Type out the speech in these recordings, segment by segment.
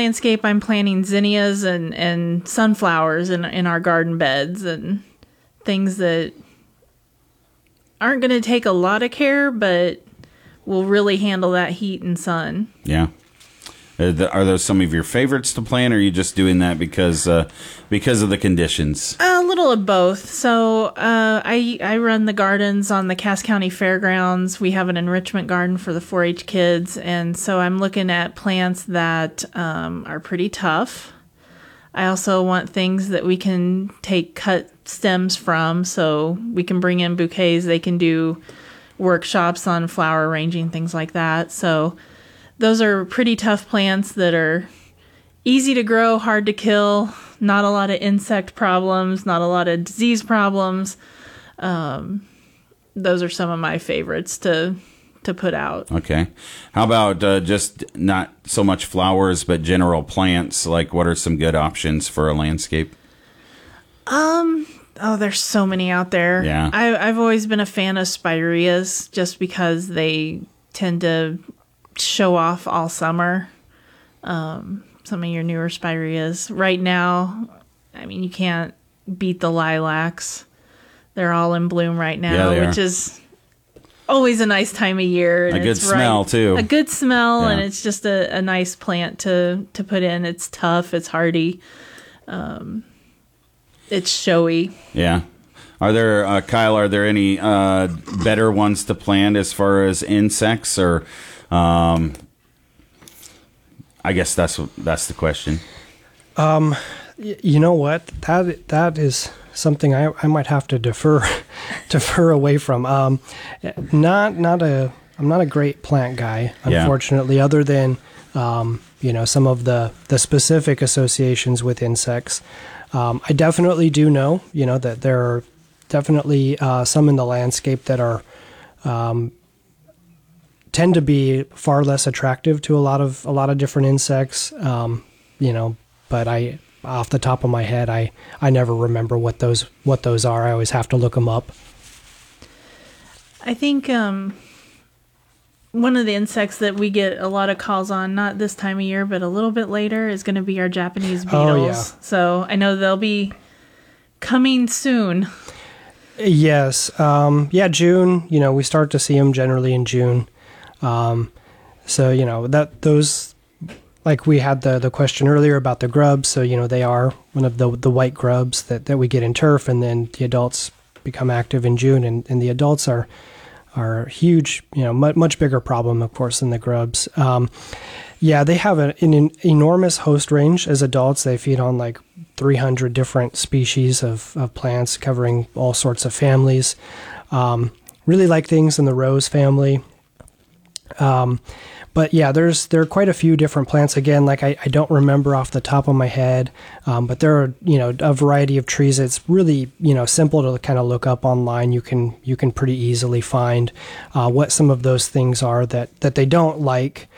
landscape, I'm planting zinnias and sunflowers in our garden beds and things that aren't going to take a lot of care, but will really handle that heat and sun. Yeah. Are those some of your favorites to plant, or are you just doing that because of the conditions? A little of both. So I run the gardens on the Cass County Fairgrounds. We have an enrichment garden for the 4-H kids, and so I'm looking at plants that are pretty tough. I also want things that we can take cut stems from, so we can bring in bouquets. They can do workshops on flower arranging, things like that. So those are pretty tough plants that are easy to grow, hard to kill, not a lot of insect problems, not a lot of disease problems. Those are some of my favorites to put out. Okay. How about just not so much flowers, but general plants? Like, what are some good options for a landscape? There's so many out there. Yeah. I've always been a fan of spireas just because they tend to show off all summer. Some of your newer spireas. Right now, I mean, you can't beat the lilacs. They're all in bloom right now, which is always a nice time of year. And a good smell, too. A good smell, and it's just a nice plant to put in. It's tough. It's hardy. It's showy. Yeah. Are there, Kyle, are there any better ones to plant as far as insects, or I guess that's the question. You know what? That is something I might have to defer away from. I'm not a great plant guy, unfortunately, other than some of the specific associations with insects. I definitely do know, that there are definitely some in the landscape that are tend to be far less attractive to a lot of different insects. But off the top of my head, I never remember what those are. I always have to look them up. I think one of the insects that we get a lot of calls on, not this time of year, but a little bit later, is going to be our Japanese beetles. Oh, yeah. So I know they'll be coming soon. Yes. June, we start to see them generally in June. Those, like we had the question earlier about the grubs. So, they are one of the white grubs that we get in turf, and then the adults become active in June, and the adults are huge, much bigger problem, of course, than the grubs. They have an enormous host range as adults. They feed on like 300 different species of plants covering all sorts of families. Really like things in the rose family. But yeah, there are quite a few different plants. Again, like I don't remember off the top of my head, but there are, a variety of trees. It's really, simple to kind of look up online. You can pretty easily find what some of those things are that they don't like.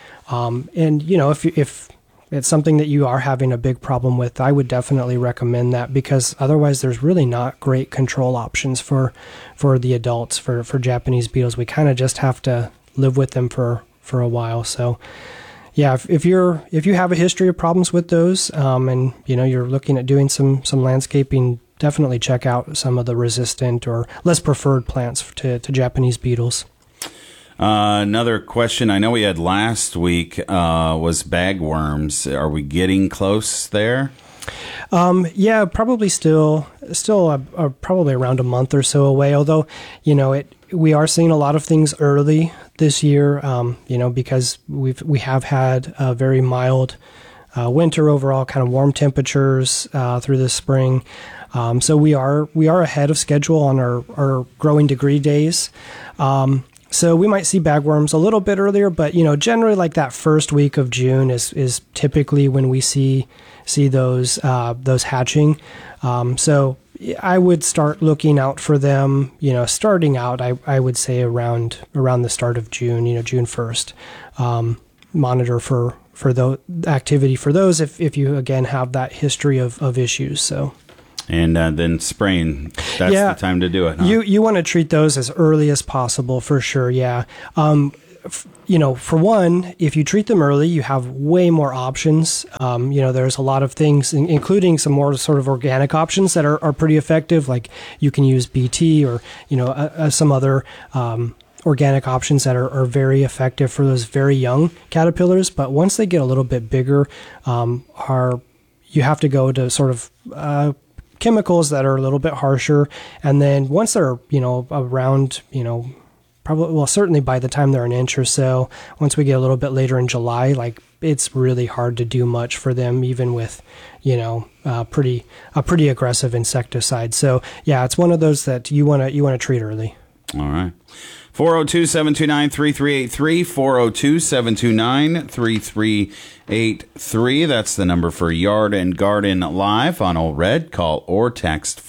If it's something that you are having a big problem with, I would definitely recommend that, because otherwise there's really not great control options for the adults, for Japanese beetles. We kind of just have to live with them for a while. So yeah, if you have a history of problems with those, and you're looking at doing some landscaping, definitely check out some of the resistant or less preferred plants to Japanese beetles. Another question I know we had last week was bagworms. Are we getting close there? Yeah, probably still probably around a month or so away. Although, we are seeing a lot of things early this year, because we have had a very mild winter overall, kind of warm temperatures through the spring. So we are ahead of schedule on our growing degree days. So we might see bagworms a little bit earlier, but generally like that first week of June is typically when we see those hatching. So I would start looking out for them, starting out, I would say around the start of June, June 1st. Monitor for the activity for those if you, again, have that history of issues. So. And then spraying, that's the time to do it, huh? You want to treat those as early as possible, for sure, yeah. for one, if you treat them early, you have way more options. There's a lot of things, including some more sort of organic options that are pretty effective. Like you can use BT or, some other organic options that are very effective for those very young caterpillars. But once they get a little bit bigger, you have to go to sort of chemicals that are a little bit harsher. And then once they're, around, certainly by the time they're an inch or so, once we get a little bit later in July, like it's really hard to do much for them, even with, a pretty aggressive insecticide. So yeah, it's one of those that you want to treat early. All right. 402-729-3383, 402-729-3383. That's the number for Yard and Garden Live on Ole Red. Call or text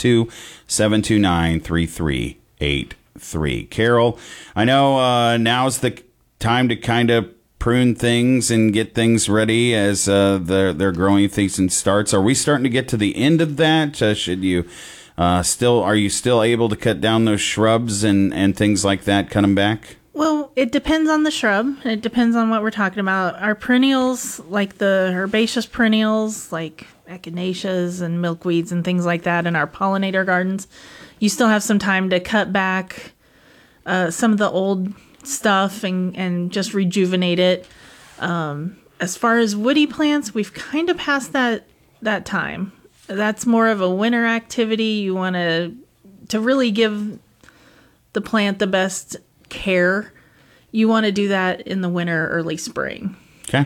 402-729-3383. Carol, I know now's the time to kind of prune things and get things ready as their growing season starts. Are we starting to get to the end of that? Should you... are you still able to cut down those shrubs and things like that, cut them back? Well, it depends on the shrub. It depends on what we're talking about. Our perennials, like the herbaceous perennials, like echinaceas and milkweeds and things like that in our pollinator gardens, you still have some time to cut back some of the old stuff and just rejuvenate it. As far as woody plants, we've kind of passed that time. That's more of a winter activity. You want to really give the plant the best care. You want to do that in the winter, early spring. Okay.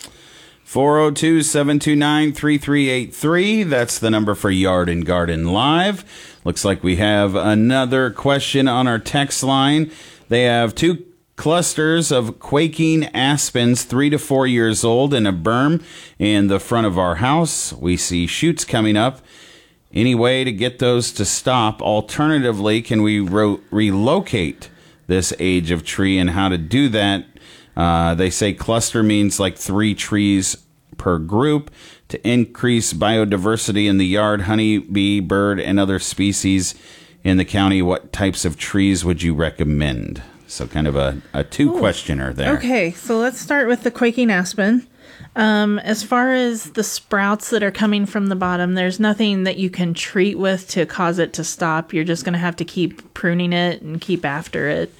402-729-3383. That's the number for Yard and Garden Live. Looks like we have another question on our text line. They have 2 clusters of quaking aspens, 3 to 4 years old, in a berm in the front of our house. We see shoots coming up. Any way to get those to stop? Alternatively, can we relocate this age of tree, and how to do that? They say cluster means like 3 trees per group to increase biodiversity in the yard, honeybee, bird, and other species in the county. What types of trees would you recommend? So kind of a 2-questioner there. Okay, so let's start with the quaking aspen. As far as the sprouts that are coming from the bottom, there's nothing that you can treat with to cause it to stop. You're just going to have to keep pruning it and keep after it.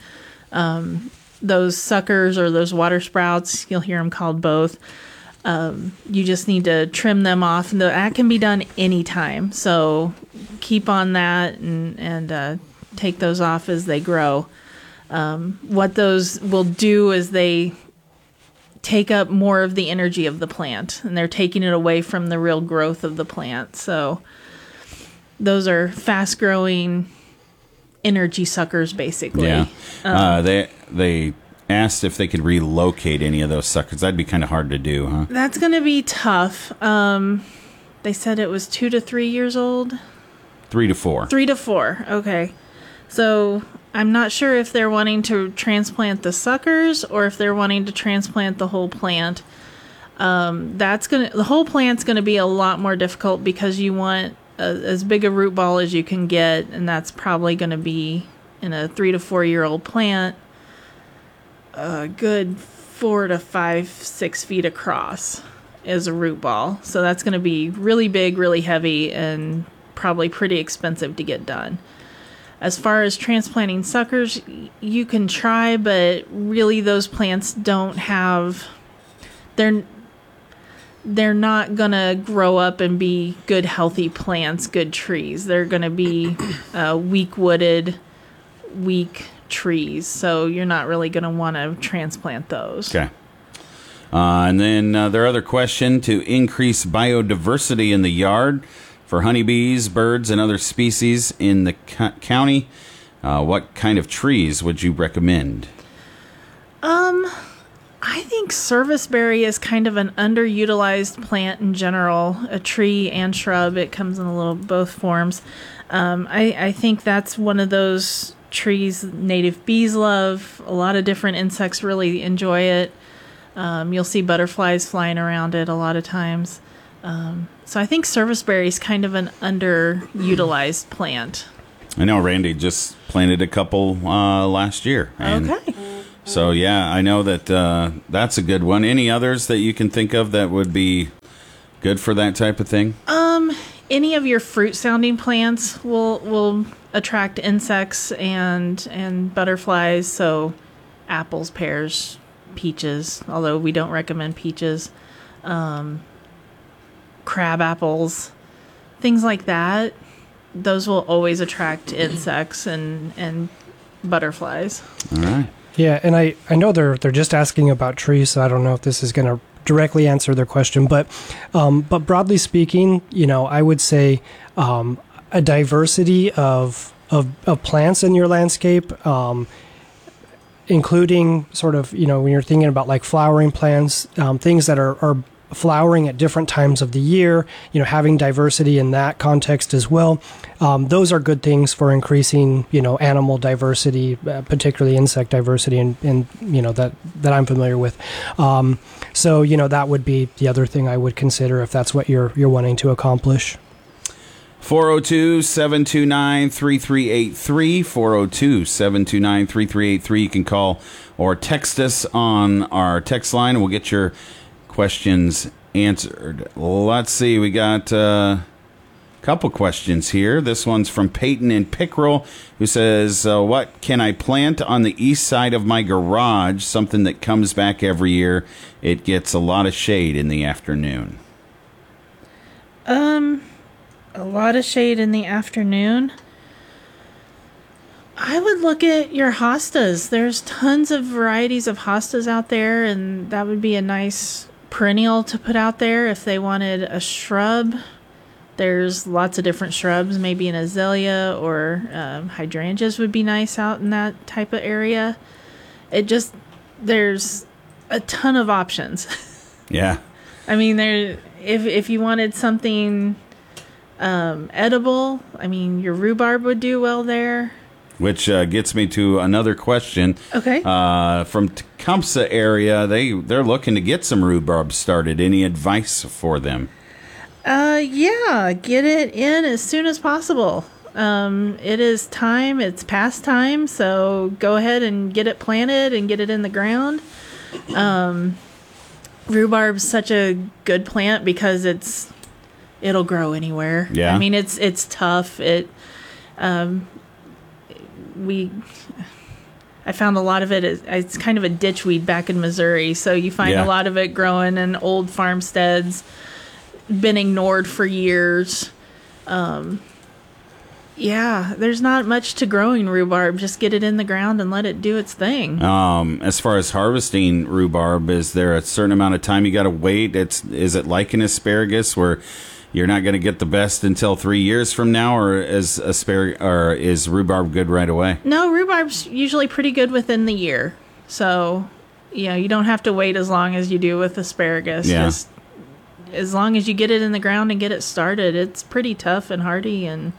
Those suckers or those water sprouts, you'll hear them called both. You just need to trim them off. And that can be done anytime. So keep on that and take those off as they grow. What those will do is they take up more of the energy of the plant, and they're taking it away from the real growth of the plant. So those are fast-growing energy suckers, basically. Yeah. They asked if they could relocate any of those suckers. That'd be kind of hard to do, huh? That's going to be tough. They said it was 2 to 3 years old. 3 to 4. 3 to 4. Okay. So I'm not sure if they're wanting to transplant the suckers or if they're wanting to transplant the whole plant. The whole plant's going to be a lot more difficult because you want as big a root ball as you can get, and that's probably going to be in a 3 to 4 year old plant, a good 4 to 5, 6 feet across is a root ball. So that's going to be really big, really heavy, and probably pretty expensive to get done. As far as transplanting suckers, you can try, but really those plants don't have... They're not going to grow up and be good, healthy plants, good trees. They're going to be weak-wooded, weak trees. So you're not really going to want to transplant those. Okay. And then their other question, to increase biodiversity in the yard for honeybees, birds, and other species in the county, what kind of trees would you recommend? I think serviceberry is kind of an underutilized plant in general, a tree and shrub. It comes in both forms. I think that's one of those trees native bees love. A lot of different insects really enjoy it. You'll see butterflies flying around it a lot of times. So I think serviceberry is kind of an underutilized plant. I know Randy just planted a couple last year. And okay. So, yeah, I know that that's a good one. Any others that you can think of that would be good for that type of thing? Any of your fruit-sounding plants will attract insects and butterflies. So, apples, pears, peaches. Although we don't recommend peaches. Crab apples, things like that. Those will always attract insects and butterflies. All right. Yeah, and I know they're just asking about trees, so I don't know if this is going to directly answer their question, but broadly speaking, I would say a diversity of plants in your landscape, including sort of when you're thinking about like flowering plants, things that are flowering at different times of the year, having diversity in that context as well. Those are good things for increasing, animal diversity, particularly insect diversity, and that I'm familiar with. So that would be the other thing I would consider if that's what you're wanting to accomplish. 402-729-3383, 402-729-3383. You can call or text us on our text line, and we'll get your questions answered. Let's see, we got a couple questions here. This one's from Peyton in Pickerel, who says, what can I plant on the east side of my garage? Something that comes back every year. It gets a lot of shade in the afternoon. A lot of shade in the afternoon. I would look at your hostas. There's tons of varieties of hostas out there, and that would be a nice perennial to put out there. If they wanted a shrub, there's lots of different shrubs. Maybe an azalea or hydrangeas would be nice out in that type of area. There's a ton of options. Yeah. I mean, if you wanted something edible, I mean, your rhubarb would do well there. Which gets me to another question. Okay. From Tecumseh area, they're looking to get some rhubarb started. Any advice for them? Yeah, get it in as soon as possible. It is time. It's past time, so go ahead and get it planted and get it in the ground. Rhubarb's such a good plant because it'll grow anywhere. Yeah. I mean, it's tough. I found a lot of it's kind of a ditchweed back in Missouri, so you find a lot of it growing in old farmsteads, been ignored for years. There's not much to growing rhubarb. Just get it in the ground and let it do its thing. As far as harvesting rhubarb, is there a certain amount of time you got to wait? Is it like an asparagus where you're not going to get the best until 3 years from now, or is rhubarb good right away? No, rhubarb's usually pretty good within the year. So, you don't have to wait as long as you do with asparagus. Yeah. Just as long as you get it in the ground and get it started, it's pretty tough and hardy and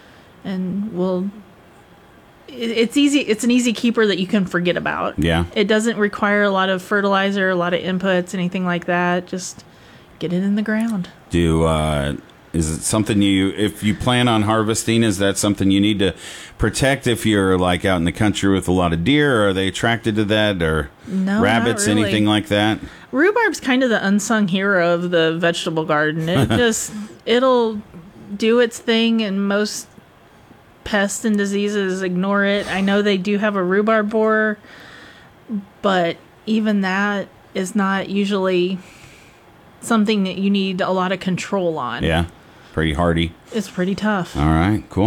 it's easy. It's an easy keeper that you can forget about. Yeah. It doesn't require a lot of fertilizer, a lot of inputs, anything like that. Just get it in the ground. Is it something if you plan on harvesting, is that something you need to protect if you're like out in the country with a lot of deer? Or are they attracted to that, or no, rabbits, not really. Anything like that? Rhubarb's kind of the unsung hero of the vegetable garden. It'll do its thing, and most pests and diseases ignore it. I know they do have a rhubarb borer, but even that is not usually something that you need a lot of control on. Yeah, pretty hardy. It's pretty tough. All right, cool.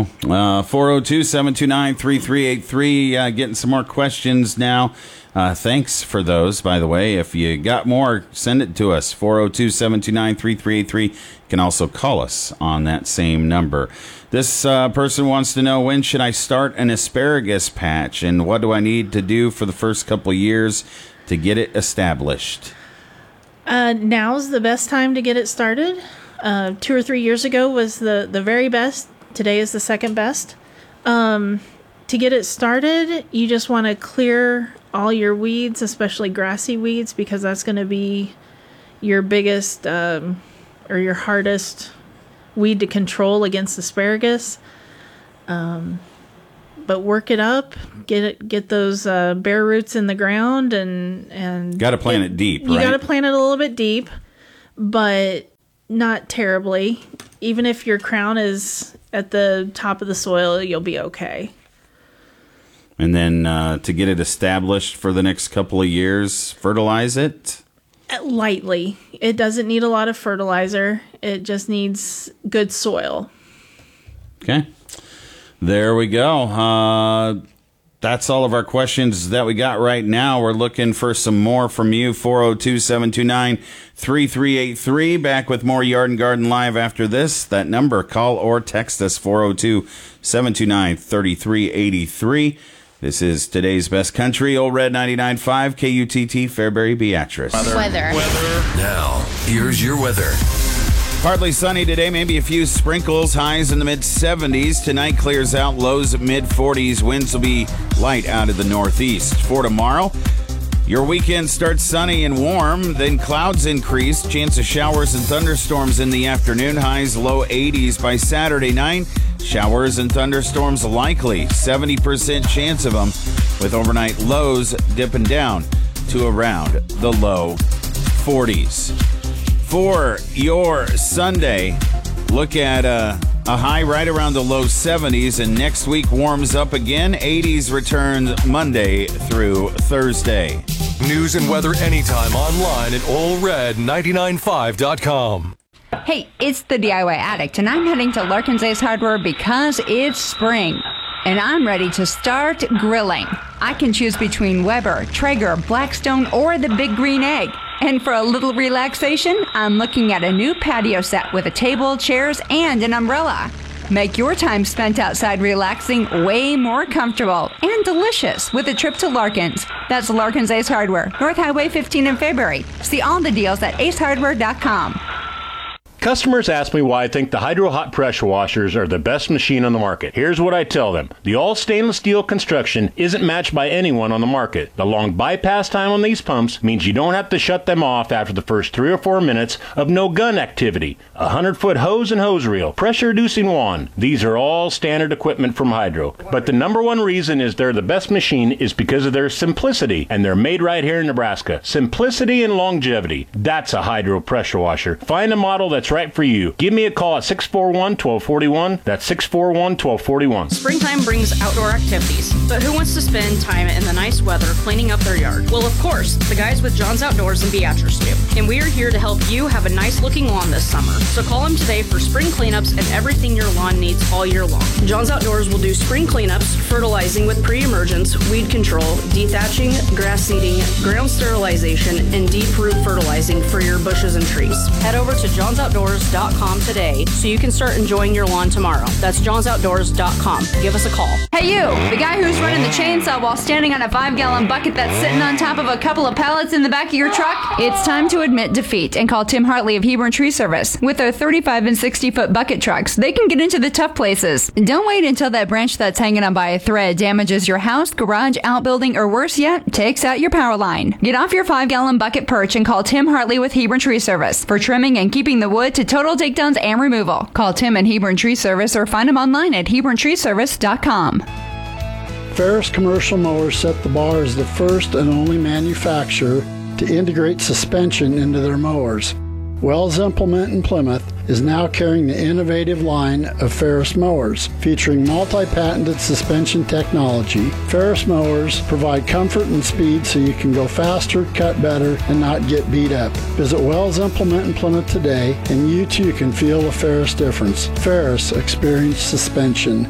402-729-3383. Getting some more questions now. Thanks for those, by the way. If you got more, send it to us, 402-729-3383. You can also call us on that same number. This person wants to know, when should I start an asparagus patch, and what do I need to do for the first couple of years to get it established? Now's the best time to get it started. 2 or 3 years ago was the very best. Today is the second best. To get it started, you just want to clear all your weeds, especially grassy weeds, because that's going to be your biggest or your hardest weed to control against asparagus. but work it up, get those bare roots in the ground, and got to plant it deep. You right? got to plant it a little bit deep, but not terribly. Even if your crown is at the top of the soil, you'll be okay. And then to get it established for the next couple of years, fertilize it? Lightly. It doesn't need a lot of fertilizer. It just needs good soil. Okay. There we go. That's all of our questions that we got right now. We're looking for some more from you. 402-729-3383. Back with more Yard and Garden Live after this. That number, call or text us, 402-729-3383. This is today's best country, Old Red 99.5, KUTT, Fairbury, Beatrice. Weather. Now, here's your weather. Partly sunny today, maybe a few sprinkles, highs in the mid-70s. Tonight clears out, lows at mid-40s. Winds will be light out of the northeast. For tomorrow, your weekend starts sunny and warm, then clouds increase. Chance of showers and thunderstorms in the afternoon. Highs low 80s by Saturday night. Showers and thunderstorms likely. 70% chance of them, with overnight lows dipping down to around the low 40s. For your Sunday, look at a high right around the low 70s, and next week warms up again. 80s returns Monday through Thursday. News and weather anytime online at allred995.com. Hey, it's the DIY Addict, and I'm heading to Larkin's Ace Hardware because it's spring, and I'm ready to start grilling. I can choose between Weber, Traeger, Blackstone, or the Big Green Egg. And for a little relaxation, I'm looking at a new patio set with a table, chairs, and an umbrella. Make your time spent outside relaxing way more comfortable and delicious with a trip to Larkin's. That's Larkin's Ace Hardware, North Highway 15 in Fairbury. See all the deals at acehardware.com. Customers ask me why I think the Hydro Hot Pressure Washers are the best machine on the market. Here's what I tell them. The all stainless steel construction isn't matched by anyone on the market. The long bypass time on these pumps means you don't have to shut them off after the first 3 or 4 minutes of no gun activity. A 100-foot hose and hose reel, pressure reducing wand. These are all standard equipment from Hydro. But the number one reason is they're the best machine is because of their simplicity, and they're made right here in Nebraska. Simplicity and longevity. That's a Hydro pressure washer. Find a model that's right for you. Give me a call at 641-1241. That's 641-1241. Springtime brings outdoor activities, but who wants to spend time in the nice weather cleaning up their yard? Well, of course, the guys with John's Outdoors in Beatrice do. And we are here to help you have a nice looking lawn this summer. So call them today for spring cleanups and everything your lawn needs all year long. John's Outdoors will do spring cleanups, fertilizing with pre-emergence, weed control, dethatching, grass seeding, ground sterilization, and deep root fertilizing for your bushes and trees. Head over to johnsoutdoors.com today so you can start enjoying your lawn tomorrow. That's johnsoutdoors.com. Give us a call. Hey you, the guy who's running the chainsaw while standing on a 5-gallon bucket that's sitting on top of a couple of pallets in the back of your truck? It's time to admit defeat and call Tim Hartley of Hebron Tree Service. With their 35 and 60-foot bucket trucks, they can get into the tough places. Don't wait until that branch that's hanging on by a thread damages your house, garage, outbuilding, or worse yet, takes out your power line. Get off your 5-gallon bucket perch and call Tim Hartley with Hebron Tree Service for trimming and keeping the wood to total takedowns and removal. Call Tim and Hebron Tree Service or find them online at HebronTreeService.com. Ferris Commercial Mowers set the bar as the first and only manufacturer to integrate suspension into their mowers. Wells Implement in Plymouth is now carrying the innovative line of Ferris mowers, featuring multi-patented suspension technology. Ferris mowers provide comfort and speed so you can go faster, cut better, and not get beat up. Visit Wells Implement in Plymouth today, and you too can feel the Ferris difference. Ferris Experience Suspension.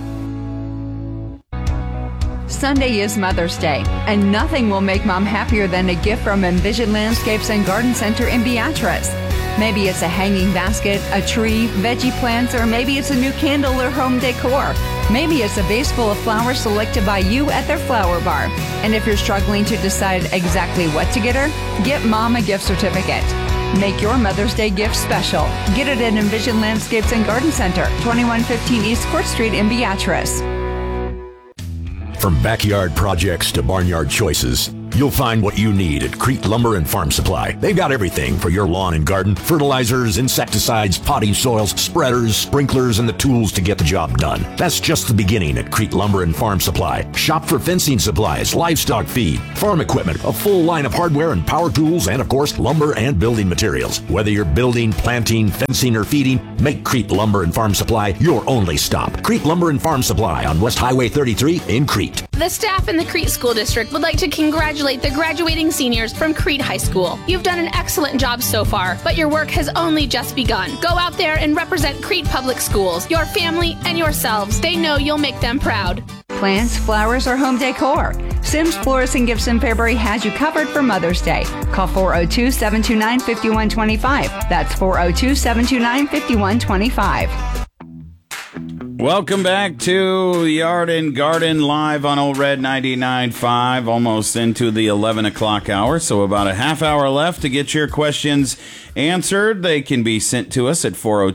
Sunday is Mother's Day, and nothing will make Mom happier than a gift from Envision Landscapes and Garden Center in Beatrice. Maybe it's a hanging basket, a tree, veggie plants, or maybe it's a new candle or home decor. Maybe it's a vase full of flowers selected by you at their flower bar. And if you're struggling to decide exactly what to get her, get Mom a gift certificate. Make your Mother's Day gift special. Get it at Envision Landscapes and Garden Center, 2115 East Court Street in Beatrice. From backyard projects to barnyard choices, You'll find what you need at Crete Lumber and Farm Supply. They've got everything for your lawn and garden: fertilizers, insecticides, potting soils, spreaders, sprinklers, and the tools to get the job done. That's just the beginning at Crete Lumber and Farm Supply. Shop for fencing supplies, livestock feed, farm equipment, a full line of hardware and power tools, and of course, lumber and building materials. Whether you're building, planting, fencing, or feeding, make Crete Lumber and Farm Supply your only stop. Crete Lumber and Farm Supply on West Highway 33 in Crete. The staff in the Crete School District would like to congratulate the graduating seniors from Crete High School. You've done an excellent job so far, but your work has only just begun. Go out there and represent Crete Public Schools, your family, and yourselves. They know you'll make them proud. Plants, flowers, or home decor. Sims Florist in Gibson Fairbury has you covered for Mother's Day. Call 402-729-5125. That's 402-729-5125. Welcome back to Yard and Garden live on Old Red 99.5, almost into the 11 o'clock hour, so about a half hour left to get your questions answered. They can be sent to us at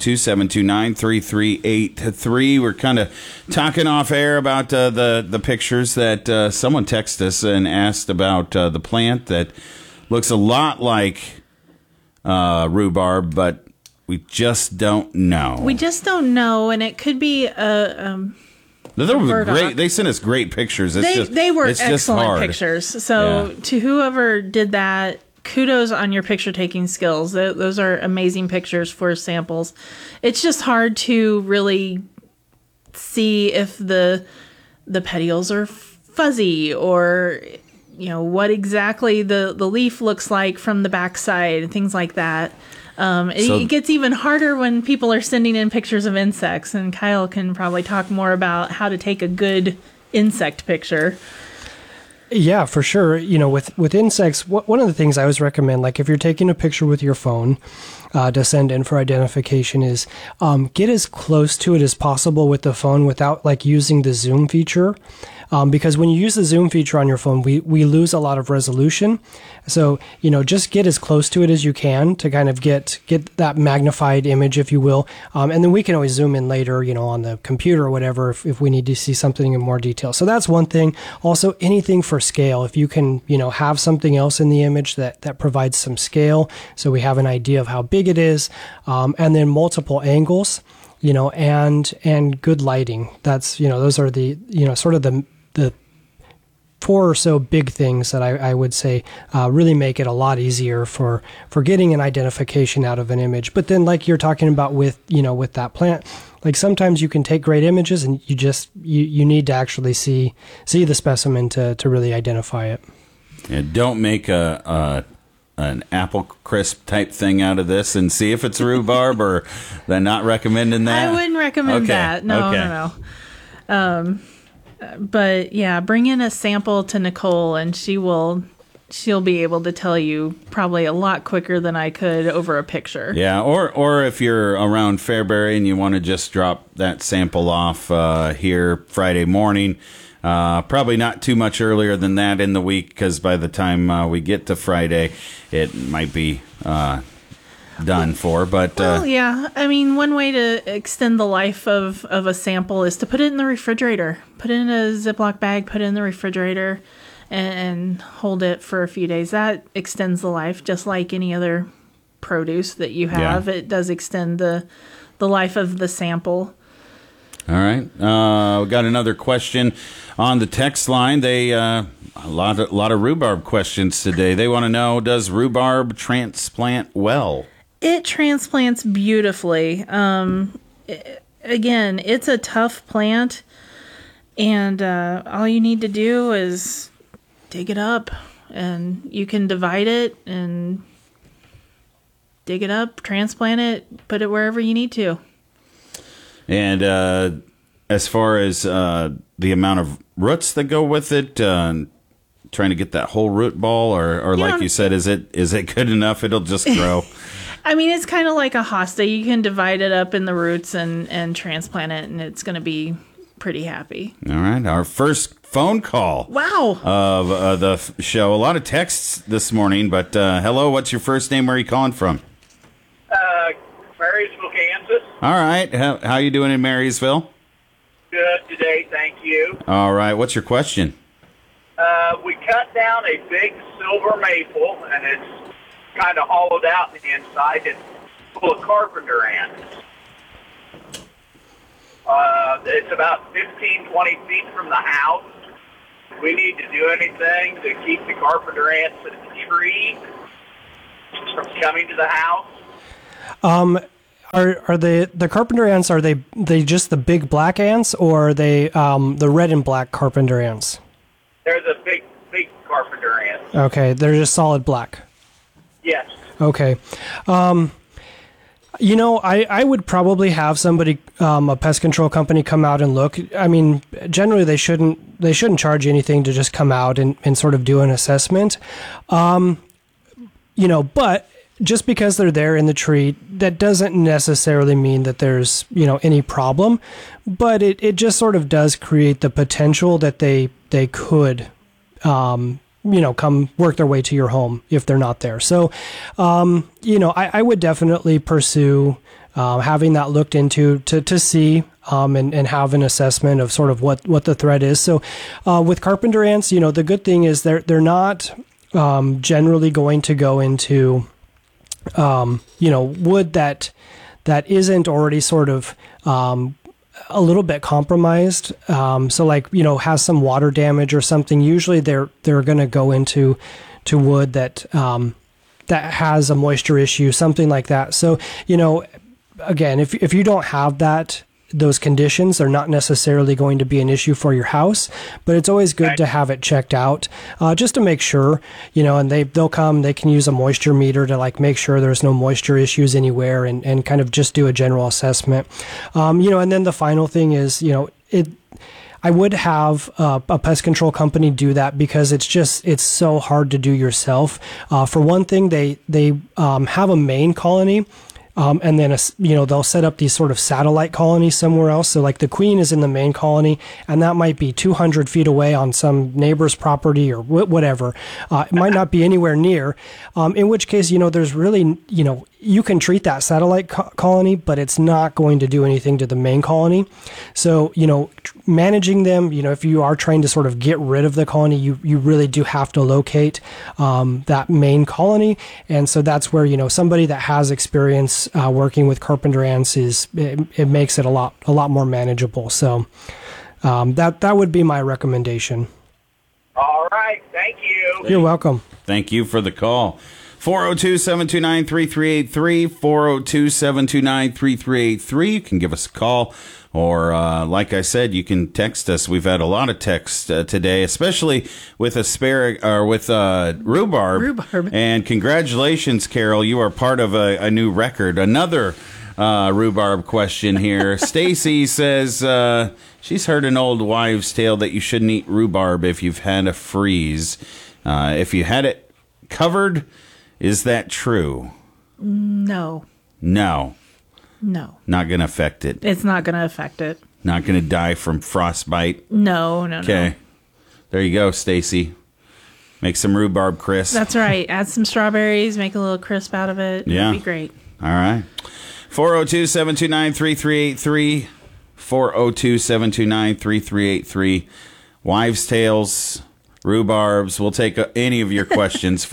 402-729-3383. We're kind of talking off air about the pictures that someone texted us and asked about the plant that looks a lot like rhubarb, but we just don't know. We just don't know, and it could be They were great. They sent us great pictures. They were excellent pictures. So to whoever did that, kudos on your picture taking skills. Those are amazing pictures for samples. It's just hard to really see if the petioles are fuzzy, or what exactly the leaf looks like from the backside and things like that. It gets even harder when people are sending in pictures of insects, and Kyle can probably talk more about how to take a good insect picture. Yeah, for sure. With insects, one of the things I always recommend, like if you're taking a picture with your phone to send in for identification, is get as close to it as possible with the phone without using the zoom feature. Because when you use the zoom feature on your phone, we lose a lot of resolution. So, just get as close to it as you can to kind of get that magnified image, if you will. And then we can always zoom in later, on the computer or whatever, if we need to see something in more detail. So that's one thing. Also, anything for scale. If you can, have something else in the image that provides some scale, so we have an idea of how big it is, and then multiple angles, and good lighting. That's, those are the, sort of the 4 or so big things that I would say really make it a lot easier for getting an identification out of an image. But then, like you're talking about with that plant, sometimes you can take great images and you need to actually see the specimen to really identify it. And don't make an apple crisp type thing out of this and see if it's rhubarb, or they're not recommending that. I wouldn't recommend that. No. But yeah, bring in a sample to Nicole, and she'll be able to tell you probably a lot quicker than I could over a picture. Yeah, or if you're around Fairbury and you want to just drop that sample off here Friday morning, probably not too much earlier than that in the week, because by the time we get to Friday, it might be done for. But yeah, I mean, one way to extend the life of a sample is to put it in the refrigerator. Put it in a Ziploc bag, put it in the refrigerator, and hold it for a few days. That extends the life, just like any other produce that you have. Yeah. It does extend the life of the sample. All right. We got another question on the text line. They a lot of rhubarb questions today. They want to know, does rhubarb transplant well? It transplants beautifully. Again, it's a tough plant, and all you need to do is dig it up, and you can divide it and dig it up, transplant it, put it wherever you need to. And as far as the amount of roots that go with it, trying to get that whole root ball, or like you said, is it good enough? It'll just grow. I mean, it's kind of like a hosta. You can divide it up in the roots and transplant it, and it's going to be pretty happy. All right. Our first phone call. Wow. Of the show. A lot of texts this morning, but hello, what's your first name? Where are you calling from? Marysville, Kansas. All right. How you doing in Marysville? Good today, thank you. All right. What's your question? We cut down a big silver maple, and it's kind of hollowed out in the inside. It's full of carpenter ants. It's about 15, 20 feet from the house. Do we need to do anything to keep the carpenter ants in the tree from coming to the house? Are the carpenter ants, are they just the big black ants, or are they the red and black carpenter ants? They're the big carpenter ants. Okay, they're just solid black. Yes. Okay. I would probably have somebody, a pest control company, come out and look. I mean, generally they shouldn't charge anything to just come out and sort of do an assessment. But just because they're there in the tree, that doesn't necessarily mean that there's, any problem. But it just sort of does create the potential that they could, come work their way to your home if they're not there. So, I would definitely pursue having that looked into to see and have an assessment of sort of what the threat is. So with carpenter ants, the good thing is they're not generally going to go into wood that isn't already sort of a little bit compromised. So has some water damage or something. Usually they're going to go into wood that has a moisture issue, something like that. So, again, if you don't have those conditions, they're not necessarily going to be an issue for your house, but it's always good to have it checked out, just to make sure, and they'll come, they can use a moisture meter to make sure there's no moisture issues anywhere and kind of just do a general assessment. And then the final thing is, I would have a pest control company do that because it's so hard to do yourself. For one thing, they have a main colony. And then, they'll set up these sort of satellite colonies somewhere else. So the queen is in the main colony, and that might be 200 feet away on some neighbor's property or whatever. It might not be anywhere near, in which case, there's really, you can treat that satellite colony, but it's not going to do anything to the main colony. So, managing them, if you are trying to sort of get rid of the colony, you really do have to locate that main colony. And so that's where, somebody that has experience working with carpenter ants it makes it a lot more manageable. So that would be my recommendation. All right. Thank you. You're welcome. Thank you for the call. 402-729-3383, 402-729-3383. You can give us a call, or like I said, you can text us. We've had a lot of texts today, especially with rhubarb. And congratulations, Carol. You are part of a new record. Another rhubarb question here. Stacy says she's heard an old wives' tale that you shouldn't eat rhubarb if you've had a freeze. If you had it covered, is that true? No. No. Not going to affect it. It's not going to affect it. Not going to die from frostbite. No. Okay. There you go, Stacy. Make some rhubarb crisp. That's right. Add some strawberries, make a little crisp out of it. Yeah. It'd be great. All right. 402-729-3383. 402-729-3383. Wives' tales, rhubarbs. We'll take any of your questions.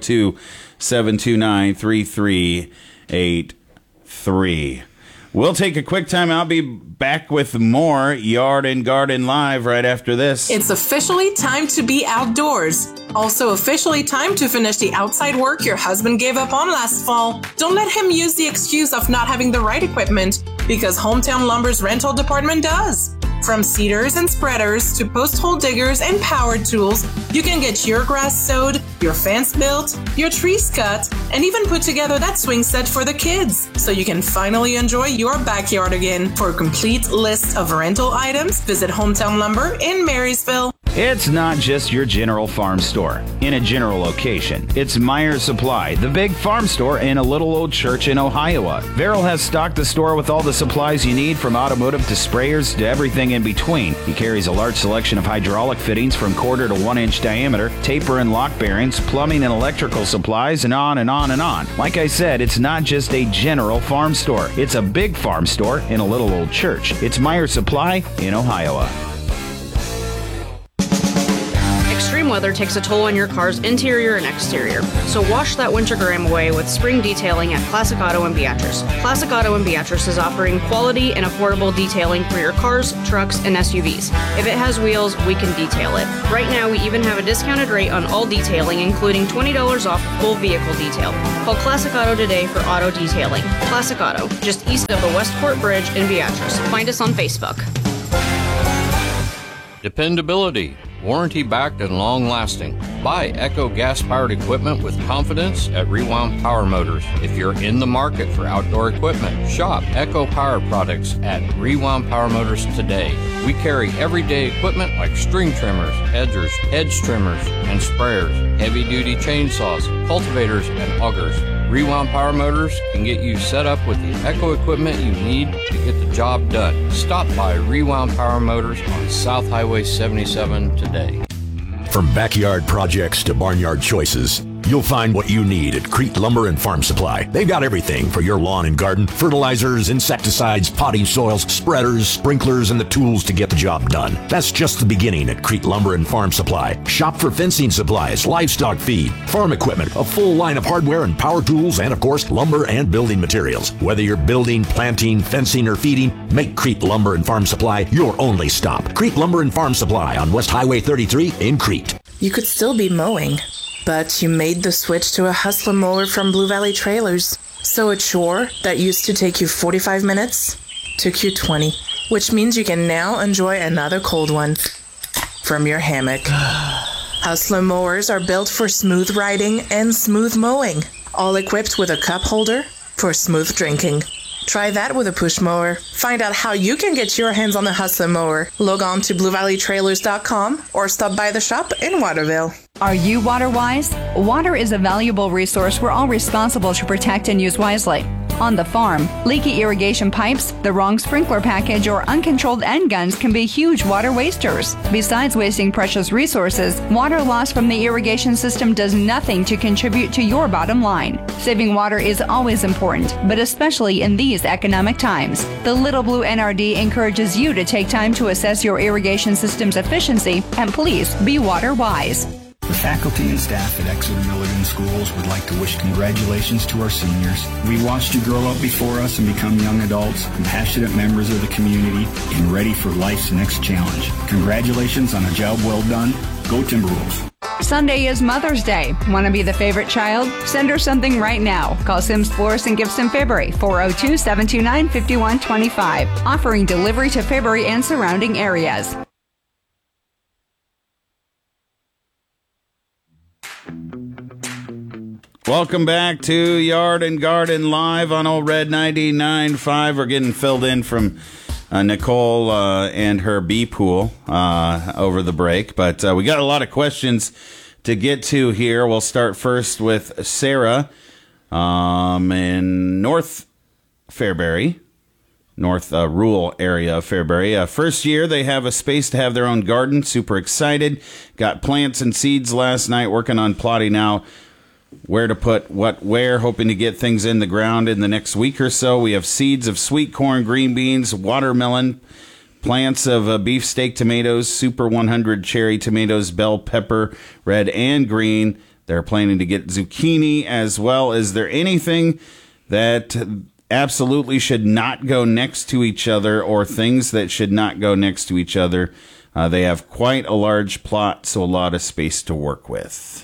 402-729-3383. We'll take a quick time. I'll be back with more Yard and Garden Live right after this. It's officially time to be outdoors. Also officially time to finish the outside work your husband gave up on last fall. Don't let him use the excuse of not having the right equipment, because Hometown Lumber's rental department does. From seeders and spreaders to post hole diggers and power tools, you can get your grass sowed, your fence built, your trees cut, and even put together that swing set for the kids, so you can finally enjoy your backyard again. For a complete list of rental items, visit Hometown Lumber in Marysville. It's not just your general farm store in a general location. It's Meyer Supply, the big farm store in a little old church in Ohio. Verrill has stocked the store with all the supplies you need, from automotive to sprayers to everything in between. He carries a large selection of hydraulic fittings from 1/4 to 1 inch diameter, taper and lock bearings, plumbing and electrical supplies, and on and on and on. Like I said, it's not just a general farm store. It's a big farm store in a little old church. It's Meyer Supply in Ohio. Extreme weather takes a toll on your car's interior and exterior. So wash that winter grime away with spring detailing at Classic Auto in Beatrice. Classic Auto in Beatrice is offering quality and affordable detailing for your cars, trucks, and SUVs. If it has wheels, we can detail it. Right now, we even have a discounted rate on all detailing, including $20 off full vehicle detail. Call Classic Auto today for auto detailing. Classic Auto, just east of the Westport Bridge in Beatrice. Find us on Facebook. Dependability, warranty-backed and long-lasting. Buy Echo gas-powered equipment with confidence at Rewound Power Motors. If you're in the market for outdoor equipment, shop Echo Power products at Rewound Power Motors today. We carry everyday equipment like string trimmers, edgers, hedge trimmers, and sprayers, heavy-duty chainsaws, cultivators, and augers. Rewound Power Motors can get you set up with the Echo equipment you need to get the job done. Stop by Rewound Power Motors on South Highway 77 today. From backyard projects to barnyard choices, you'll find what you need at Crete Lumber and Farm Supply. They've got everything for your lawn and garden: fertilizers, insecticides, potting soils, spreaders, sprinklers, and the tools to get the job done. That's just the beginning at Crete Lumber and Farm Supply. Shop for fencing supplies, livestock feed, farm equipment, a full line of hardware and power tools, and of course, lumber and building materials. Whether you're building, planting, fencing, or feeding, make Crete Lumber and Farm Supply your only stop. Crete Lumber and Farm Supply on West Highway 33 in Crete. You could still be mowing, but you made the switch to a Hustler mower from Blue Valley Trailers. So a chore that used to take you 45 minutes took you 20, which means you can now enjoy another cold one from your hammock. Hustler mowers are built for smooth riding and smooth mowing, all equipped with a cup holder for smooth drinking. Try that with a push mower. Find out how you can get your hands on the Hustler mower. Log on to BlueValleyTrailers.com or stop by the shop in Waterville. Are you water wise? Water is a valuable resource we're all responsible to protect and use wisely. On the farm, leaky irrigation pipes, the wrong sprinkler package, or uncontrolled end guns can be huge water wasters. Besides wasting precious resources, water loss from the irrigation system does nothing to contribute to your bottom line. Saving water is always important, but especially in these economic times. The Little Blue NRD encourages you to take time to assess your irrigation system's efficiency, and please be water wise. The faculty and staff at Exeter Milligan Schools would like to wish congratulations to our seniors. We watched you grow up before us and become young adults, compassionate members of the community, and ready for life's next challenge. Congratulations on a job well done. Go Timberwolves. Sunday is Mother's Day. Want to be the favorite child? Send her something right now. Call Sims Florist and Gifts in Fairbury, 402-729-5125. Offering delivery to Fairbury and surrounding areas. Welcome back to Yard and Garden Live on Old Red 99.5. We're getting filled in from Nicole and her bee pool over the break. But we got a lot of questions to get to here. We'll start first with Sarah in North Fairbury. North rural area of Fairbury. First year, they have a space to have their own garden. Super excited. Got plants and seeds last night, working on plotting out where to put what where, hoping to get things in the ground in the next week or so. We have seeds of sweet corn, green beans, watermelon, plants of beefsteak tomatoes, Super 100 cherry tomatoes, bell pepper, red and green. They're planning to get zucchini as well. Is there anything that absolutely should not go next to each other, or things that should not go next to each other? They have quite a large plot, so a lot of space to work with.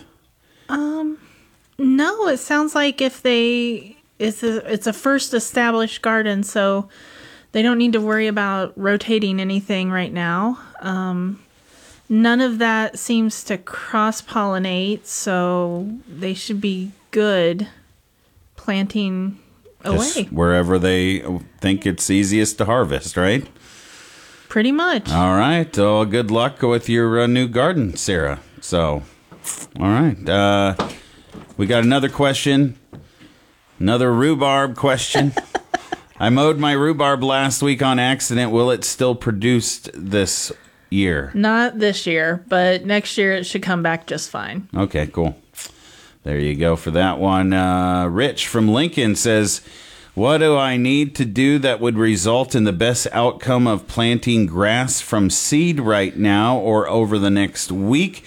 No, it sounds like it's a first established garden, so they don't need to worry about rotating anything right now. None of that seems to cross-pollinate, so they should be good planting away. Just wherever they think it's easiest to harvest, right? Pretty much. All right. Well, good luck with your new garden, Sarah. So, all right. We got another question. Another rhubarb question. I mowed my rhubarb last week on accident. Will it still produce this year? Not this year, but next year it should come back just fine. Okay, cool. There you go for that one. Rich from Lincoln says, what do I need to do that would result in the best outcome of planting grass from seed right now or over the next week?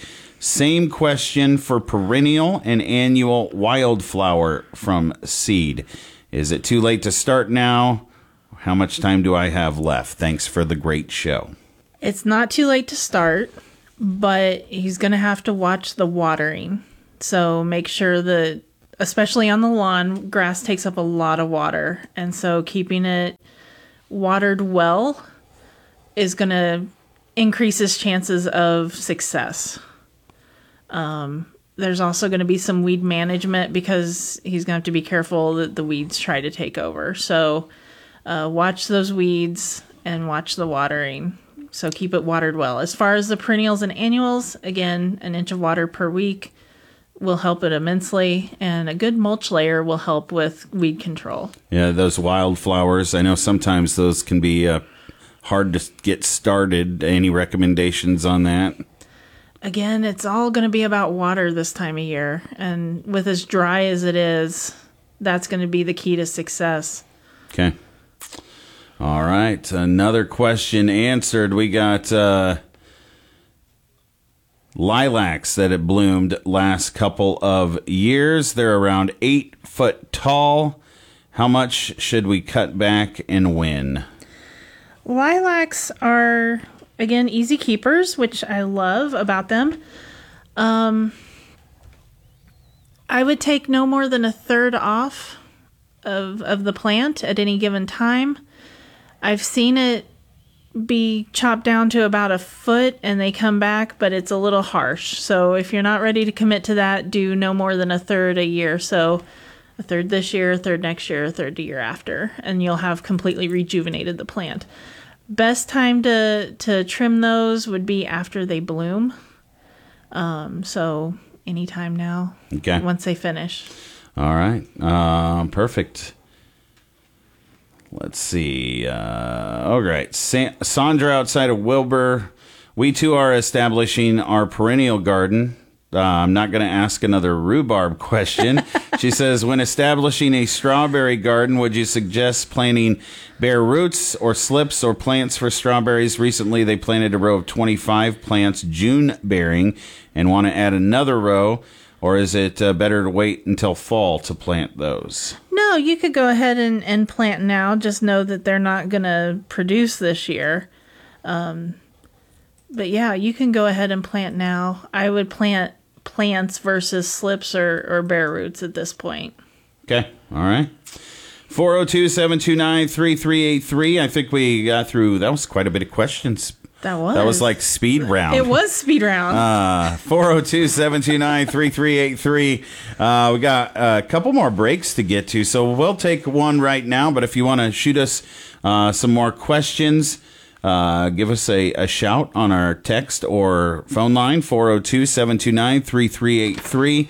Same question for perennial and annual wildflower from seed. Is it too late to start now? How much time do I have left? Thanks for the great show. It's not too late to start, but he's going to have to watch the watering. So make sure that, especially on the lawn, grass takes up a lot of water. And so keeping it watered well is going to increase his chances of success. There's also going to be some weed management because he's going to have to be careful that the weeds try to take over. So watch those weeds and watch the watering. So keep it watered well. As far as the perennials and annuals, again, an inch of water per week will help it immensely, and a good mulch layer will help with weed control. Yeah, those wildflowers, I know sometimes those can be hard to get started. Any recommendations on that? Again, it's all going to be about water this time of year, and with as dry as it is, that's going to be the key to success. Okay. All right, another question answered. We got lilacs that had bloomed last couple of years. They're around 8 foot tall. How much should we cut back and when? Lilacs are, again, easy keepers, which I love about them. I would take no more than a third off of the plant at any given time. I've seen it be chopped down to about a foot and they come back, but it's a little harsh. So if you're not ready to commit to that, do no more than a third a year. So a third this year, a third next year, a third the year after, and you'll have completely rejuvenated the plant. Best time to trim those would be after they bloom. So anytime now, okay, once they finish. All right. Perfect. Let's see. All right. Sandra outside of Wilbur. We too are establishing our perennial garden. I'm not going to ask another rhubarb question. She says, when establishing a strawberry garden, would you suggest planting bare roots or slips or plants for strawberries? Recently, they planted a row of 25 plants, June bearing, and want to add another row. Or is it better to wait until fall to plant those? No, you could go ahead and plant now. Just know that they're not going to produce this year. But yeah, you can go ahead and plant now. I would plant plants versus slips or bare roots at this point. Okay. All right. 402-729-3383. I think we got through. That was quite a bit of questions. That was like speed round. It was speed round. 402-729-3383. We got a couple more breaks to get to, so we'll take one right now. But if you want to shoot us some more questions, give us a shout on our text or phone line, 402-729-3383,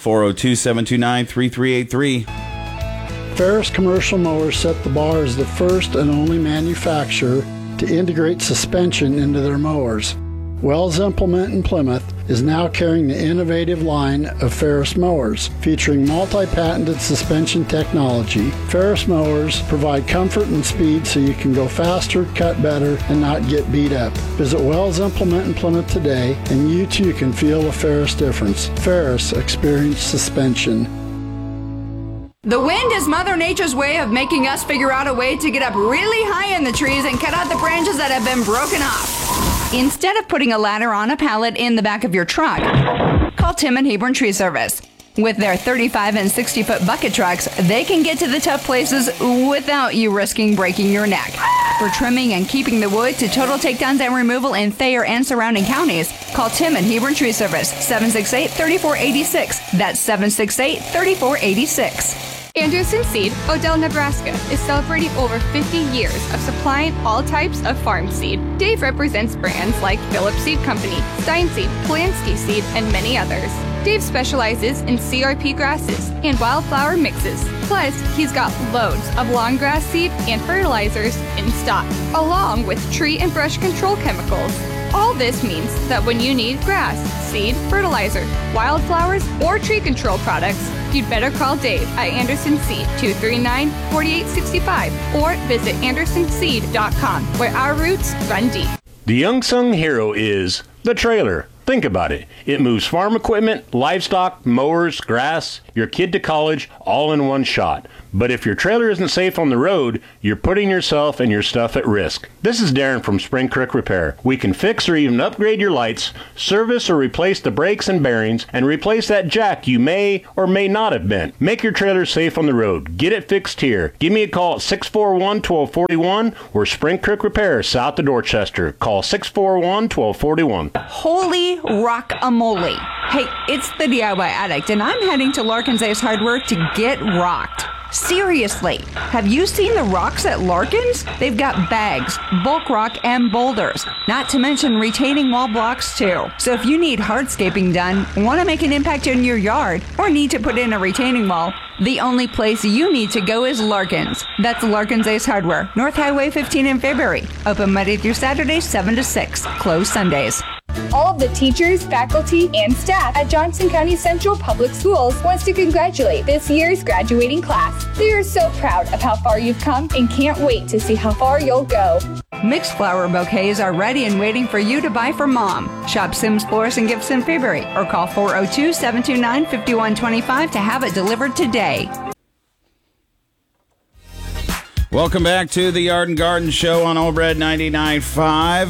402-729-3383. Ferris Commercial Mowers set the bar as the first and only manufacturer to integrate suspension into their mowers. Wells Implement in Plymouth is now carrying the innovative line of Ferris mowers, featuring multi-patented suspension technology. Ferris mowers provide comfort and speed so you can go faster, cut better, and not get beat up. Visit Wells Implement in Plymouth today, and you too can feel the Ferris difference. Ferris Experience Suspension. The wind is Mother Nature's way of making us figure out a way to get up really high in the trees and cut out the branches that have been broken off. Instead of putting a ladder on a pallet in the back of your truck, call Tim and Hebron Tree Service. With their 35 and 60-foot bucket trucks, they can get to the tough places without you risking breaking your neck. For trimming and keeping the wood to total takedowns and removal in Thayer and surrounding counties, call Tim and Hebron Tree Service, 768-3486. That's 768-3486. Anderson Seed, Odell, Nebraska, is celebrating over 50 years of supplying all types of farm seed. Dave represents brands like Phillips Seed Company, Stein Seed, Polanski Seed, and many others. Dave specializes in CRP grasses and wildflower mixes. Plus, he's got loads of long grass seed and fertilizers in stock, along with tree and brush control chemicals. All this means that when you need grass, seed, fertilizer, wildflowers, or tree control products, you'd better call Dave at Anderson Seed 239-4865 or visit andersonseed.com, where our roots run deep. The unsung hero is the trailer. Think about it. It moves farm equipment, livestock, mowers, grass, your kid to college, all in one shot. But if your trailer isn't safe on the road, you're putting yourself and your stuff at risk. This is Darren from Spring Creek Repair. We can fix or even upgrade your lights, service or replace the brakes and bearings, and replace that jack you may or may not have bent. Make your trailer safe on the road. Get it fixed here. Give me a call at 641-1241 or Spring Creek Repair, south of Dorchester. Call 641-1241. Holy rock-a-moly. Hey, it's the DIY Addict, and I'm heading to Larkin's Ace Hardware to get rocked. Seriously, have you seen the rocks at Larkin's? They've got bags, bulk rock, and boulders, not to mention retaining wall blocks too. So if you need hardscaping done, want to make an impact in your yard, or need to put in a retaining wall, the only place you need to go is Larkin's. That's Larkin's Ace Hardware, North Highway 15 in Fairbury. Open Monday through Saturday, 7 to 6. Closed Sundays. All of the teachers, faculty, and staff at Johnson County Central Public Schools wants to congratulate this year's graduating class. They are so proud of how far you've come and can't wait to see how far you'll go. Mixed flower bouquets are ready and waiting for you to buy for Mom. Shop Sims Florist and Gifts in Fairbury or call 402-729-5125 to have it delivered today. Welcome back to the Yard and Garden Show on Old Red 99.5,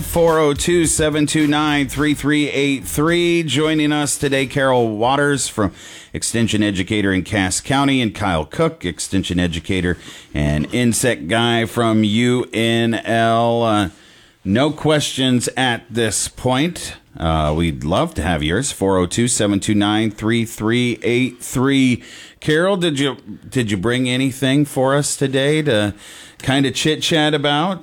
402-729-3383. Joining us today, Carol Waters from Extension Educator in Cass County, and Kyle Cook, Extension Educator and Insect Guy from UNL. No questions at this point. We'd love to have yours, 402-729-3383. Carol, did you bring anything for us today to kind of chit-chat about?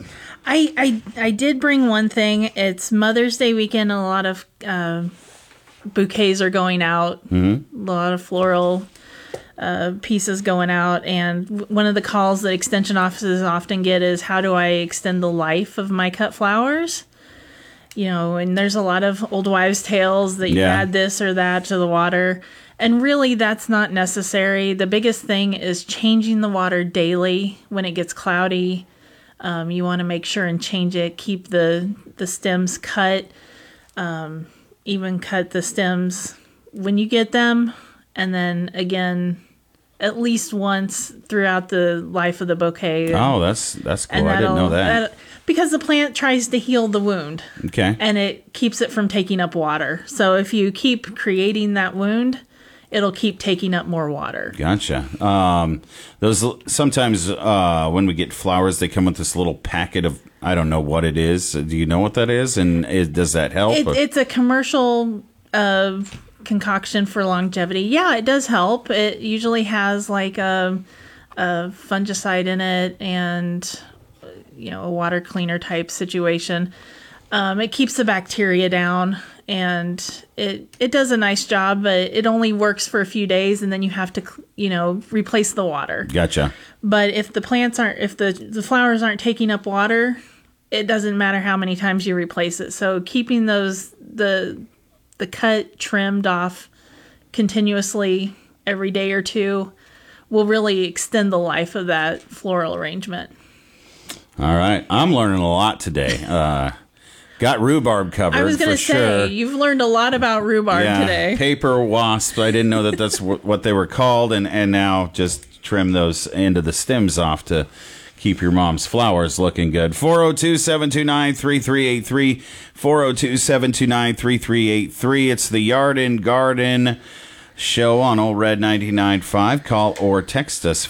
I did bring one thing. It's Mother's Day weekend, and a lot of bouquets are going out. Mm-hmm. A lot of floral pieces going out. And one of the calls that extension offices often get is, how do I extend the life of my cut flowers? You know, and there's a lot of old wives' tales that you add this or that to the water. And really, that's not necessary. The biggest thing is changing the water daily when it gets cloudy. You want to make sure and change it. Keep the stems cut. Even cut the stems when you get them. And then, again, at least once throughout the life of the bouquet. Oh, that's cool. I didn't know that. Because the plant tries to heal the wound. Okay. And it keeps it from taking up water. So if you keep creating that wound, it'll keep taking up more water. Gotcha. Those sometimes when we get flowers, they come with this little packet of, I don't know what it is. Do you know what that is? And does that help? It's a commercial concoction for longevity. Yeah, it does help. It usually has like a fungicide in it and a water cleaner type situation. It keeps the bacteria down. And it does a nice job, but it only works for a few days, and then you have to, replace the water. Gotcha. But if the plants if the flowers aren't taking up water, it doesn't matter how many times you replace it. So keeping the cut trimmed off continuously every day or two will really extend the life of that floral arrangement. All right. I'm learning a lot today. Got rhubarb covered. I was going to say, you've learned a lot about rhubarb today. Paper wasps. I didn't know that's what they were called, and now just trim those end of the stems off to keep your mom's flowers looking good. 402-729-3383. 402-729-3383. It's the Yard and Garden Show on Old Red 99.5. Call or text us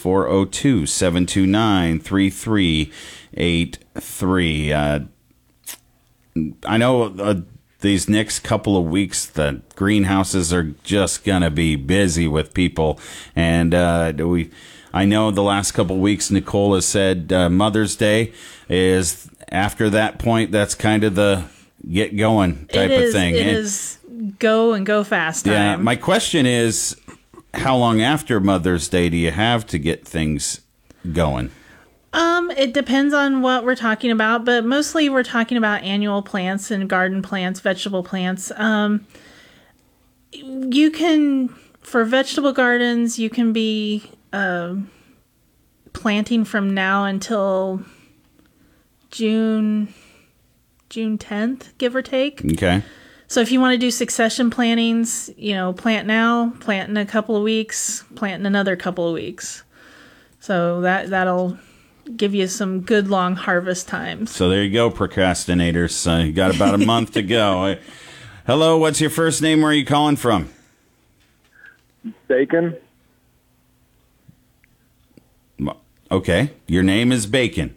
402-729-3383. I know these next couple of weeks, the greenhouses are just going to be busy with people. And I know the last couple of weeks, Nicole has said Mother's Day is after that point. That's kind of the get going type of thing. It is go and go fast time. Yeah. My question is, how long after Mother's Day do you have to get things going? It depends on what we're talking about, but mostly we're talking about annual plants and garden plants, vegetable plants. You can, for vegetable gardens, you can be planting from now until June 10th, give or take. Okay. So if you want to do succession plantings, plant now, plant in a couple of weeks, plant in another couple of weeks. So that'll give you some good long harvest times. So there you go, procrastinators. You got about a month to go. Hello, what's your first name? Where are you calling from? Bacon. Okay, your name is Bacon.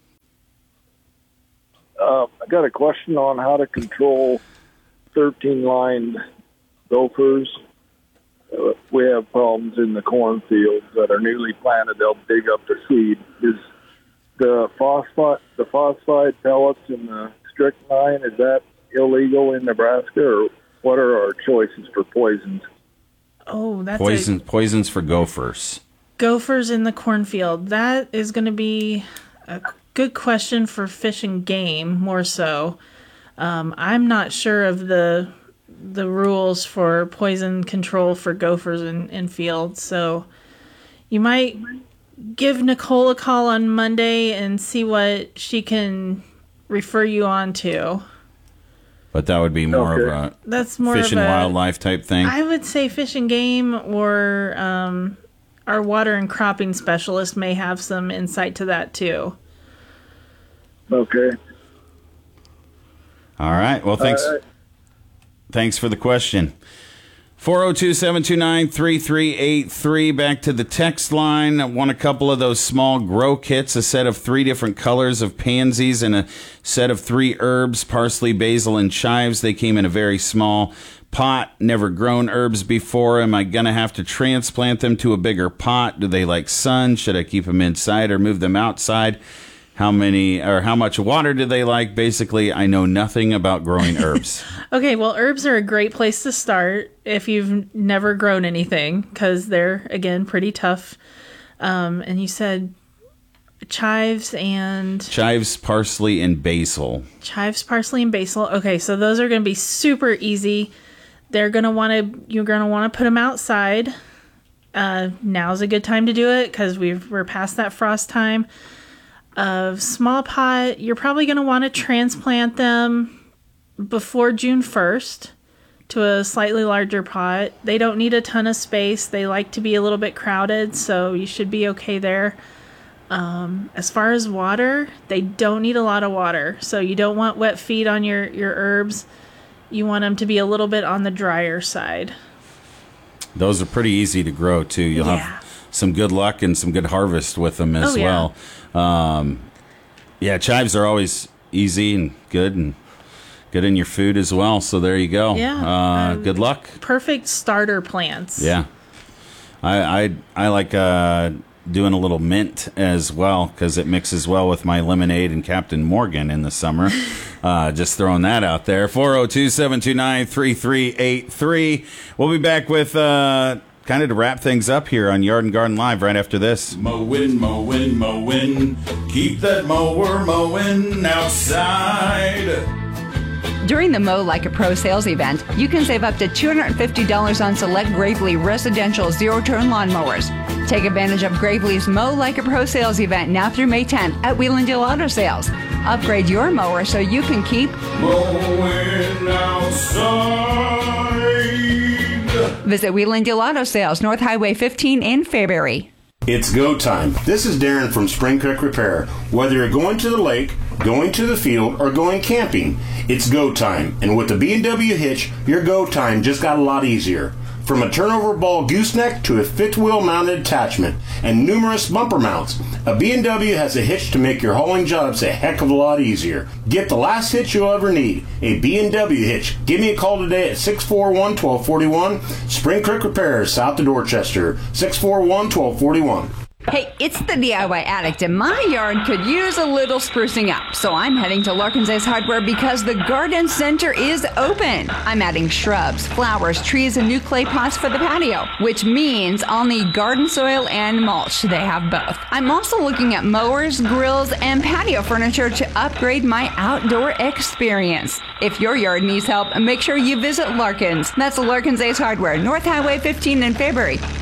I got a question on how to control 13-lined gophers. We have problems in the cornfields that are newly planted. They'll dig up the seed. Is the phosphide pellets in the strychnine, is that illegal in Nebraska, or what are our choices for poisons? Oh, that's poisons for gophers. Gophers in the cornfield. That is going to be a good question for Fish and Game, more so. I'm not sure of the rules for poison control for gophers in fields, so you might give Nicole a call on Monday and see what she can refer you on to. But that would be more of a fish and wildlife type thing. I would say Fish and Game, or our water and cropping specialist may have some insight to that too. Okay. All right. Well, thanks. Thanks for the question. 402-729-3383. Back to the text line. I want a couple of those small grow kits, a set of 3 different colors of pansies and a set of 3 herbs, parsley, basil, and chives. They came in a very small pot. Never grown herbs before. Am I going to have to transplant them to a bigger pot? Do they like sun? Should I keep them inside or move them outside? How much water do they like? Basically, I know nothing about growing herbs. Okay, well, herbs are a great place to start if you've never grown anything, because they're, again, pretty tough. And you said chives, parsley, and basil. Chives, parsley, and basil. Okay, so those are going to be super easy. You're going to want to put them outside. Now's a good time to do it because we're past that frost time. Small pot, you're probably going to want to transplant them before June 1st to a slightly larger pot. They don't need a ton of space. They like to be a little bit crowded, so you should be okay there. As far as water, they don't need a lot of water, so you don't want wet feet on your herbs. You want them to be a little bit on the drier side. Those are pretty easy to grow, too. You'll have some good luck and some good harvest with them as well. Chives are always easy and good in your food as well. So there you go. Yeah. Good luck. Perfect starter plants. Yeah. I like doing a little mint as well because it mixes well with my lemonade and Captain Morgan in the summer. Just throwing that out there. 402-729-3383. We'll be back with kind of to wrap things up here on Yard and Garden Live right after this. Mowing, mowing, mowing. Keep that mower mowing outside. During the Mow Like a Pro sales event, you can save up to $250 on select Gravely residential zero-turn lawnmowers. Take advantage of Gravely's Mow Like a Pro sales event now through May 10th at Wheel and Deal Auto Sales. Upgrade your mower so you can keep mowing outside. Visit Wheel and Deal Auto Sales, North Highway 15 in Fairbury. It's go time. This is Darren from Spring Creek Repair. Whether you're going to the lake, going to the field, or going camping, it's go time. And with the B&W hitch, your go time just got a lot easier. From a turnover ball gooseneck to a fifth wheel mounted attachment and numerous bumper mounts, a B&W has a hitch to make your hauling jobs a heck of a lot easier. Get the last hitch you'll ever need, a B&W hitch. Give me a call today at 641-1241. Spring Creek Repair, south of Dorchester, 641-1241. Hey, it's the DIY addict, and my yard could use a little sprucing up. So I'm heading to Larkin's Ace Hardware because the garden center is open. I'm adding shrubs, flowers, trees, and new clay pots for the patio, which means I'll need garden soil and mulch. They have both. I'm also looking at mowers, grills, and patio furniture to upgrade my outdoor experience. If your yard needs help, make sure you visit Larkin's. That's Larkin's Ace Hardware, North Highway 15 in Fairbury.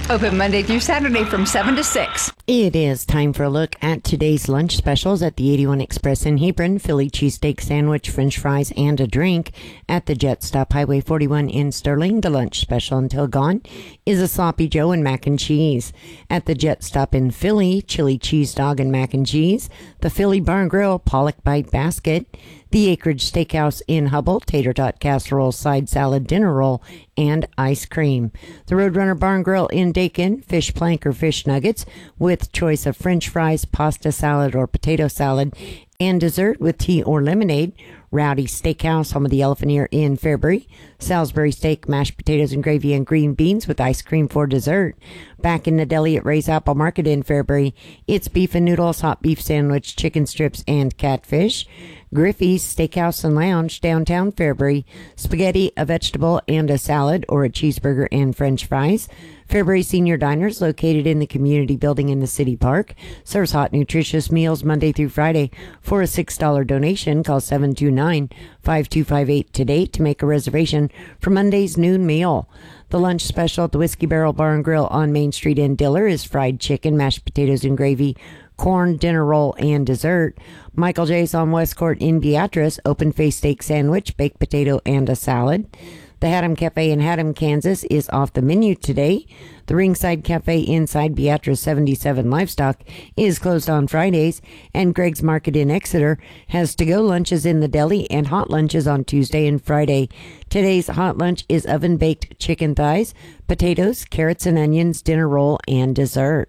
Open Monday through Saturday from 7 to 6. It is time for a look at today's lunch specials at the 81 Express in Hebron. Philly cheesesteak sandwich, french fries, and a drink. At the Jet Stop, Highway 41 in Sterling, the lunch special until gone is a Sloppy Joe and mac and cheese. At the Jet Stop in Philly, chili cheese dog and mac and cheese. The Philly Bar and Grill Pollock Bite Basket. The Acreage Steakhouse in Hubble, tater tot casserole, side salad, dinner roll, and ice cream. The Roadrunner Bar and Grill in Dakin, fish plank or fish nuggets with choice of french fries, pasta salad, or potato salad, and dessert with tea or lemonade. Rowdy Steakhouse, home of the Elephant Ear in Fairbury. Salisbury steak, mashed potatoes and gravy, and green beans with ice cream for dessert. Back in the deli at Ray's Apple Market in Fairbury, it's beef and noodles, hot beef sandwich, chicken strips, and catfish. Griffey's Steakhouse and Lounge, downtown Fairbury. Spaghetti, a vegetable, and a salad, or a cheeseburger and french fries. Fairbury Senior Diners, located in the community building in the city park, serves hot, nutritious meals Monday through Friday. For a $6 donation, call 729-5258 today to make a reservation for Monday's noon meal. The lunch special at the Whiskey Barrel Bar and Grill on Main Street in Diller is fried chicken, mashed potatoes and gravy, corn, dinner roll, and dessert. Michael J's on West Court in Beatrice, open-faced steak sandwich, baked potato, and a salad. The Haddam Cafe in Haddam, Kansas is off the menu today. The Ringside Cafe inside Beatrice 77 Livestock is closed on Fridays. And Greg's Market in Exeter has to-go lunches in the deli and hot lunches on Tuesday and Friday. Today's hot lunch is oven-baked chicken thighs, potatoes, carrots and onions, dinner roll, and dessert.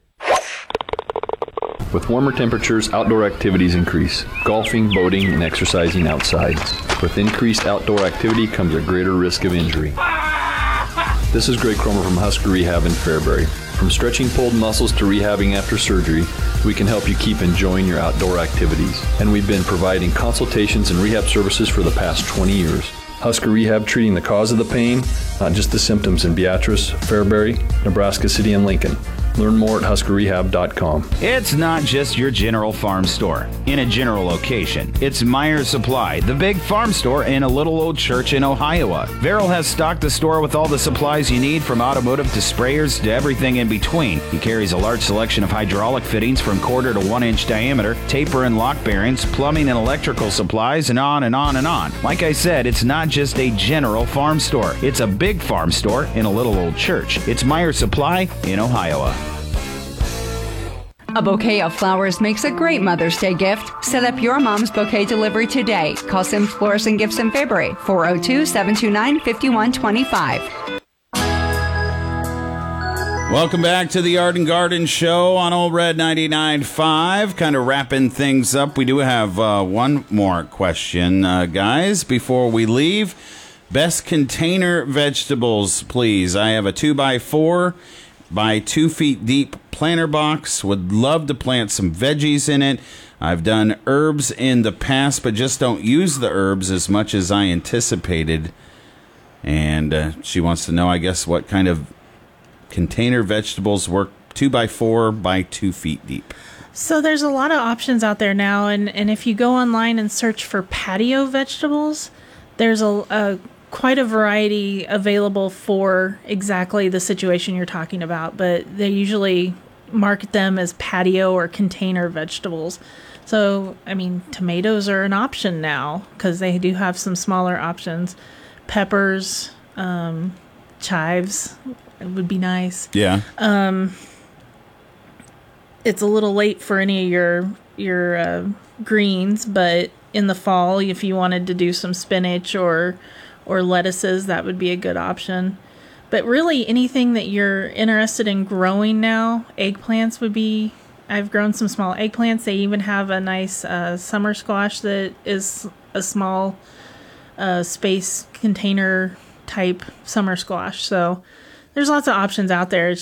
With warmer temperatures, outdoor activities increase. Golfing, boating, and exercising outside. With increased outdoor activity comes a greater risk of injury. This is Greg Cromer from Husker Rehab in Fairbury. From stretching pulled muscles to rehabbing after surgery, we can help you keep enjoying your outdoor activities. And we've been providing consultations and rehab services for the past 20 years. Husker Rehab treating the cause of the pain, not just the symptoms in Beatrice, Fairbury, Nebraska City, and Lincoln. Learn more at huskerrehab.com. It's not just your general farm store in a general location. It's Meyer Supply, the big farm store in a little old church in Ohio. Verrill has stocked the store with all the supplies you need, from automotive to sprayers to everything in between. He carries a large selection of hydraulic fittings from 1/4 to 1 inch diameter, taper and lock bearings, plumbing and electrical supplies, and on and on and on. Like I said, it's not just a general farm store. It's a big farm store in a little old church. It's Meyer Supply in Ohio. A bouquet of flowers makes a great Mother's Day gift. Set up your mom's bouquet delivery today. Call Sims Florist and Gifts in Fairbury, 402-729-5125. Welcome back to the Yard and Garden Show on Old Red 99.5. Kind of wrapping things up. We do have one more question, guys, before we leave. Best container vegetables, please. I have a 2x4 by 2 feet deep planter box. Would love to plant some veggies in it. I've done herbs in the past, but just don't use the herbs as much as I anticipated. And she wants to know, I guess, what kind of container vegetables work 2x4 by 2 feet deep. So there's a lot of options out there now, and if you go online and search for patio vegetables, there's quite a variety available for exactly the situation you're talking about, but they usually market them as patio or container vegetables. So, I mean, tomatoes are an option now because they do have some smaller options. Peppers, chives would be nice. Yeah. It's a little late for any of your greens, but in the fall, if you wanted to do some spinach or lettuces, that would be a good option. But really, anything that you're interested in growing now, eggplants would be... I've grown some small eggplants. They even have a nice summer squash that is a small space container type summer squash. So there's lots of options out there.